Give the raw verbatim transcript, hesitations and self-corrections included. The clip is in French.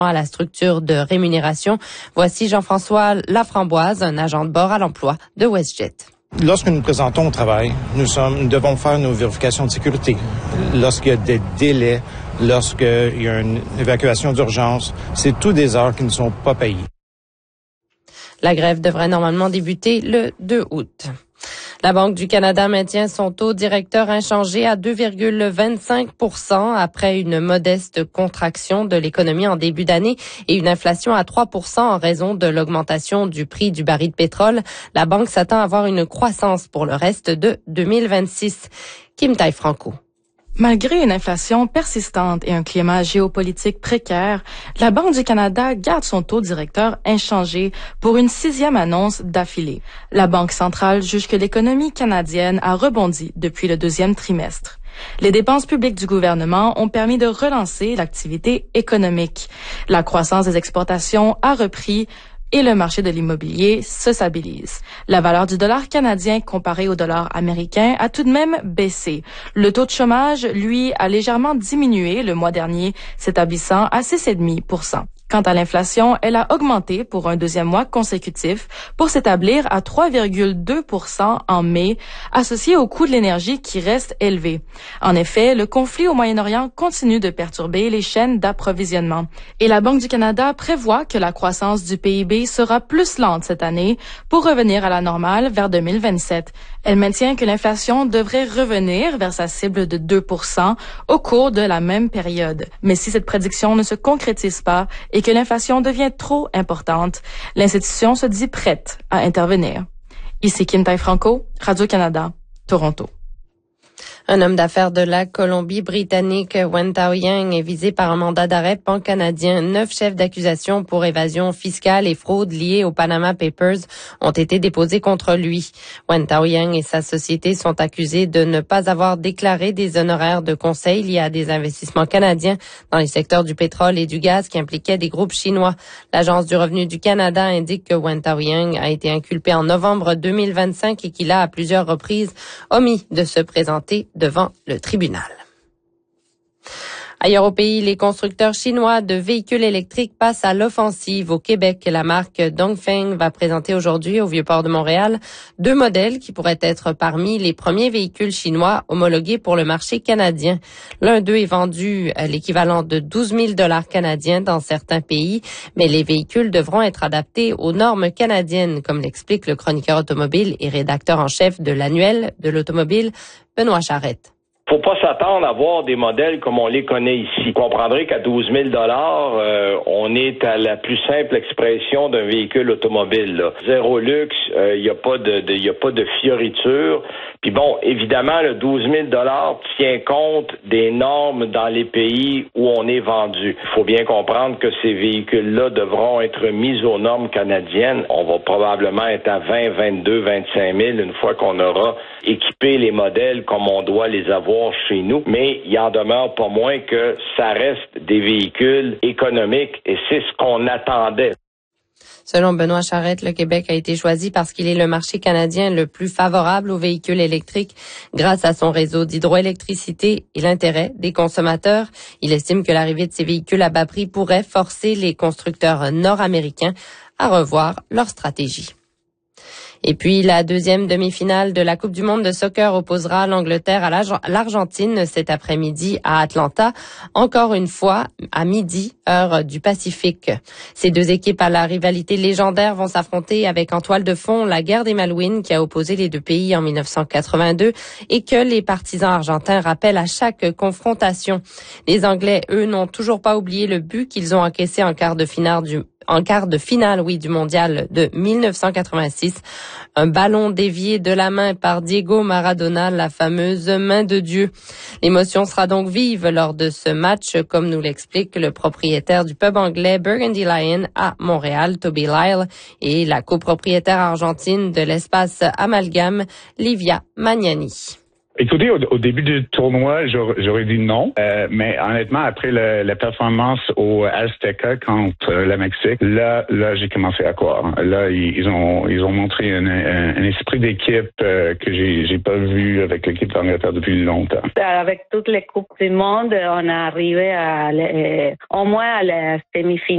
à la structure de rémunération. Voici Jean-François Laframboise, un agent de bord à l'emploi de WestJet. Lorsque nous nous présentons au travail, nous, sommes, nous devons faire nos vérifications de sécurité. Lorsqu'il y a des délais, lorsqu'il y a une évacuation d'urgence, c'est tous des heures qui ne sont pas payées. La grève devrait normalement débuter le deux août. La Banque du Canada maintient son taux directeur inchangé à deux virgule vingt-cinq pour cent après une modeste contraction de l'économie en début d'année et une inflation à trois pour cent en raison de l'augmentation du prix du baril de pétrole. La banque s'attend à avoir une croissance pour le reste de deux mille vingt-six. Kim Tai-Franco. Malgré une inflation persistante et un climat géopolitique précaire, la Banque du Canada garde son taux directeur inchangé pour une sixième annonce d'affilée. La Banque centrale juge que l'économie canadienne a rebondi depuis le deuxième trimestre. Les dépenses publiques du gouvernement ont permis de relancer l'activité économique. La croissance des exportations a repris et le marché de l'immobilier se stabilise. La valeur du dollar canadien comparé au dollar américain a tout de même baissé. Le taux de chômage, lui, a légèrement diminué le mois dernier, s'établissant à six virgule cinq pour cent. Quant à l'inflation, elle a augmenté pour un deuxième mois consécutif pour s'établir à trois virgule deux pour cent en mai, associé au coût de l'énergie qui reste élevé. En effet, le conflit au Moyen-Orient continue de perturber les chaînes d'approvisionnement. Et la Banque du Canada prévoit que la croissance du P I B sera plus lente cette année pour revenir à la normale vers deux mille vingt-sept. Elle maintient que l'inflation devrait revenir vers sa cible de deux pour cent au cours de la même période. Mais si cette prédiction ne se concrétise pas et que l'inflation devient trop importante, l'institution se dit prête à intervenir. Ici Kim Tai-Franco, Radio-Canada, Toronto. Un homme d'affaires de la Colombie-Britannique, Wen Tao-Yang, est visé par un mandat d'arrêt pan-canadien. Neuf chefs d'accusation pour évasion fiscale et fraude liés aux Panama Papers ont été déposés contre lui. Wen Tao-Yang et sa société sont accusés de ne pas avoir déclaré des honoraires de conseil liés à des investissements canadiens dans les secteurs du pétrole et du gaz qui impliquaient des groupes chinois. L'Agence du revenu du Canada indique que Wen Tao-Yang a été inculpé en novembre deux mille vingt-cinq et qu'il a à plusieurs reprises omis de se présenter devant le tribunal. Ailleurs au pays, les constructeurs chinois de véhicules électriques passent à l'offensive. Au Québec, la marque Dongfeng va présenter aujourd'hui au Vieux-Port de Montréal deux modèles qui pourraient être parmi les premiers véhicules chinois homologués pour le marché canadien. L'un d'eux est vendu à l'équivalent de douze mille dollars canadiens dans certains pays, mais les véhicules devront être adaptés aux normes canadiennes, comme l'explique le chroniqueur automobile et rédacteur en chef de l'annuel de l'automobile, Benoît Charette. Faut pas s'attendre à voir des modèles comme on les connaît ici. Vous comprendrez qu'à douze mille dollars, euh, on est à la plus simple expression d'un véhicule automobile. Là. Zéro luxe, il euh, n'y a pas de, de y a pas de fioriture. Puis bon, évidemment, le douze mille dollars tient compte des normes dans les pays où on est vendu. Il faut bien comprendre que ces véhicules-là devront être mis aux normes canadiennes. On va probablement être à vingt, vingt-deux, vingt-cinq mille une fois qu'on aura équipé les modèles comme on doit les avoir chez nous, mais il en demeure pas moins que ça reste des véhicules économiques et c'est ce qu'on attendait. Selon Benoît Charette, le Québec a été choisi parce qu'il est le marché canadien le plus favorable aux véhicules électriques grâce à son réseau d'hydroélectricité et l'intérêt des consommateurs. Il estime que l'arrivée de ces véhicules à bas prix pourrait forcer les constructeurs nord-américains à revoir leur stratégie. Et puis, la deuxième demi-finale de la Coupe du monde de soccer opposera l'Angleterre à l'Argentine cet après-midi à Atlanta. Encore une fois, à midi, heure du Pacifique. Ces deux équipes à la rivalité légendaire vont s'affronter avec en toile de fond la guerre des Malouines qui a opposé les deux pays en mille neuf cent quatre-vingt-deux et que les partisans argentins rappellent à chaque confrontation. Les Anglais, eux, n'ont toujours pas oublié le but qu'ils ont encaissé en quart de finale du en quart de finale, oui, du mondial de mille neuf cent quatre-vingt-six. Un ballon dévié de la main par Diego Maradona, la fameuse main de Dieu. L'émotion sera donc vive lors de ce match, comme nous l'explique le propriétaire du pub anglais Burgundy Lion à Montréal, Toby Lyle, et la copropriétaire argentine de l'espace Amalgame, Livia Magnani. Écoutez, au, au début du tournoi, j'aurais, j'aurais dit non, euh, mais honnêtement, après le, la performance au Azteca contre euh, le Mexique, là, là, j'ai commencé à croire. Là, ils, ils ont, ils ont montré un, un, un esprit d'équipe euh, que j'ai, j'ai pas vu avec l'équipe d'Angleterre depuis longtemps. Avec toutes les coupes du monde, on est arrivé à, euh, au moins à la semi-finale.